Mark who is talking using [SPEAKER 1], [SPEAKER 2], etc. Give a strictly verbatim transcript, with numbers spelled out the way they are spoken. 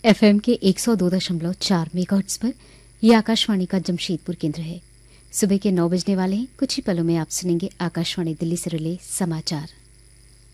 [SPEAKER 1] FM के एक सौ दो दशमलव चार मेगाहर्ट्ज पर यह आकाशवाणी का जमशेदपुर केंद्र है। सुबह के नौ बजने वाले हैं। कुछ ही पलों में आप सुनेंगे आकाशवाणी दिल्ली से रिले समाचार।